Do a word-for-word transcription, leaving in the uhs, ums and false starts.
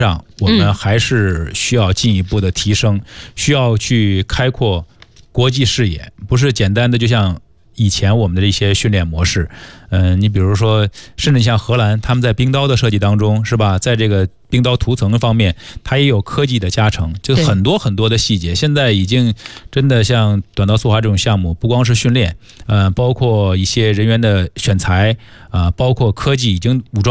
上我们还是需要进一步的提升，嗯、需要去开阔国际视野，不是简单的就像以前我们的一些训练模式。嗯、呃，你比如说，甚至像荷兰，他们在冰刀的设计当中，是吧？在这个冰刀涂层方面，它也有科技的加成，就很多很多的细节。现在已经真的像短道速滑这种项目，不光是训练，呃，包括一些人员的选材啊、呃，包括科技已经武装。